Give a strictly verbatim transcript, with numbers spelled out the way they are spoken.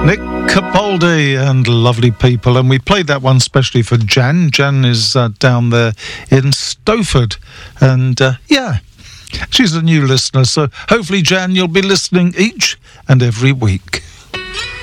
Nick Capaldi and Lovely People, and we played that one specially for Jan. Jan is uh, down there in Stowford, and uh, yeah, she's a new listener, so hopefully, Jan, you'll be listening each and every week.